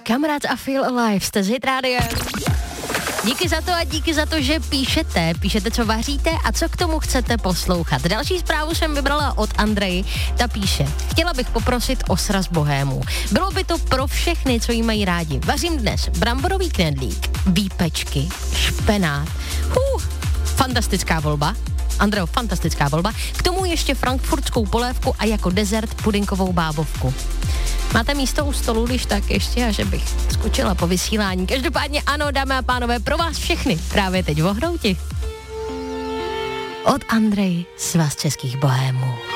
Kamarád a Feel Alive, jste z Hit Rádiem. Díky za to a díky za to, že píšete, co vaříte a co k tomu chcete poslouchat. Další zprávu jsem vybrala od Andreji, ta píše: chtěla bych poprosit o sraz bohému. Bylo by to pro všechny, co jí mají rádi. Vařím dnes bramborový knedlík, výpečky, špenát. Fantastická volba. Andreo, fantastická volba. K tomu ještě frankfurtskou polévku a jako dezert pudinkovou bábovku. Máte místo u stolu, když tak ještě, a že bych skočila po vysílání. Každopádně ano, dámy a pánové, pro vás všechny právě teď v Ohrouti. Od Andrej, svaz českých bohémů.